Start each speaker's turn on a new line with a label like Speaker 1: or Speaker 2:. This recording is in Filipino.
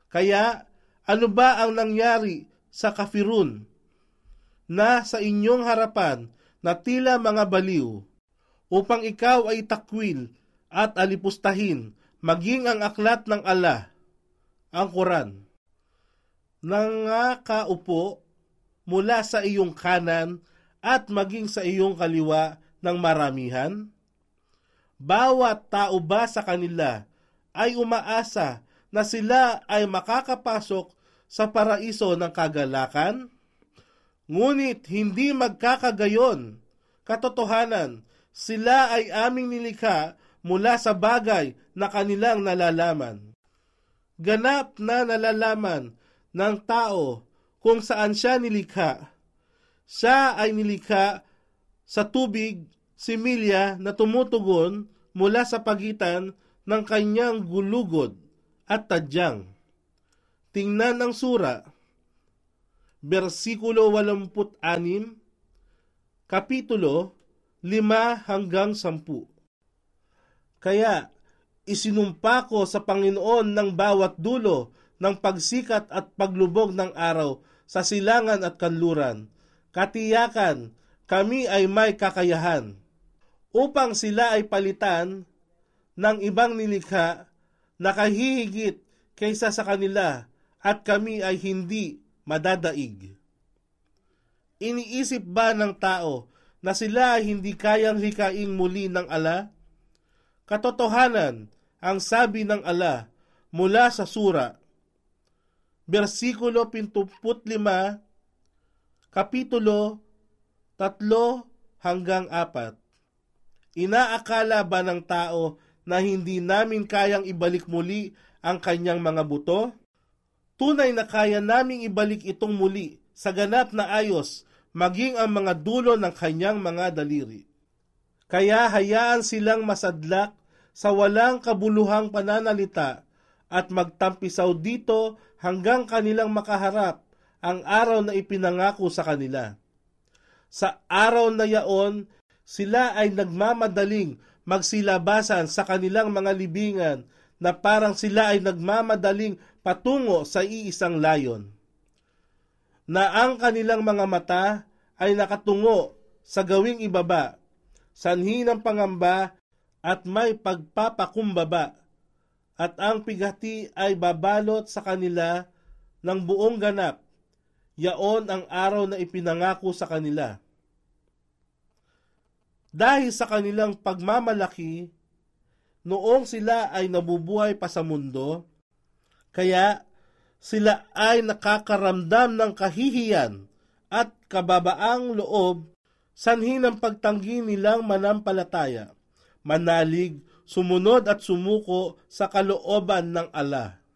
Speaker 1: Kaya, ano ba ang nangyari sa kafirun na sa inyong harapan na tila mga baliw, upang ikaw ay takwil at alipustahin, maging ang aklat ng Allah, ang Quran, nangakaupo mula sa iyong kanan at maging sa iyong kaliwa ng maramihan? Bawat tao ba sa kanila ay umaasa na sila ay makakapasok sa paraiso ng kagalakan? Ngunit hindi magkakagayon. Katotohanan, sila ay aming nilikha mula sa bagay na kanilang nalalaman. Ganap na nalalaman ng tao kung saan siya nilikha. Siya ay nilikha sa tubig, similya na tumutugon mula sa pagitan ng kanyang gulugod at tadyang. Tingnan ang sura, versikulo 86, kapitulo 5 hanggang 10. Kaya, isinumpa ko sa Panginoon ng bawat dulo ng pagsikat at paglubog ng araw sa silangan at kanluran. Katiyakan, kami ay may kakayahan, upang sila ay palitan ng ibang nilikha na kahihigit kaysa sa kanila, at kami ay hindi madadaig. Iniisip ba ng tao na sila ay hindi kayang hikaing muli ng Allah? Katotohanan, ang sabi ng Allah mula sa sura, versikulo 75, kapitulo 3 hanggang 4. Inaakala ba ng tao na hindi namin kayang ibalik muli ang kanyang mga buto? Tunay na kaya naming ibalik itong muli sa ganap na ayos, maging ang mga dulo ng kanyang mga daliri. Kaya hayaan silang masadlak sa walang kabuluhang pananalita at magtampisaw dito hanggang kanilang makaharap ang araw na ipinangako sa kanila. Sa araw na yaon, sila ay nagmamadaling magsilabasan sa kanilang mga libingan na parang sila ay nagmamadaling patungo sa iisang layon, na ang kanilang mga mata ay nakatungo sa gawing ibaba, sanhi ng pangamba at may pagpapakumbaba, at ang pighati ay babalot sa kanila ng buong ganap. Yaon ang araw na ipinangako sa kanila. Dahil sa kanilang pagmamalaki, noong sila ay nabubuhay pa sa mundo, kaya sila ay nakakaramdam ng kahihiyan at kababaang loob sanhi ng pagtanggi nilang manampalataya, manalig, sumunod at sumuko sa kalooban ng Allah.